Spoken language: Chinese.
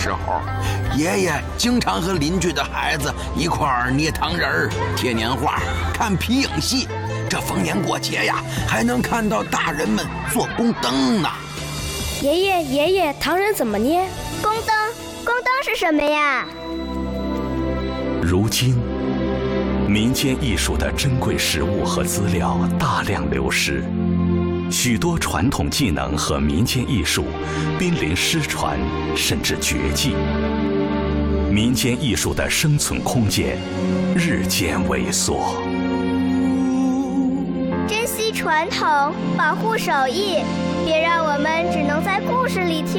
时候，爷爷经常和邻居的孩子一块儿捏糖人儿、贴年画、看皮影戏。这逢年过节呀，还能看到大人们做宫灯呢。 爷爷，糖人怎么捏？ 宫灯是什么呀？ 如今，民间艺术的珍贵实物和资料大量流失，许多传统技能和民间艺术濒临失传，甚至绝迹。民间艺术的生存空间日渐萎缩。 珍惜传统，保护手艺，别让我们只能在故事里听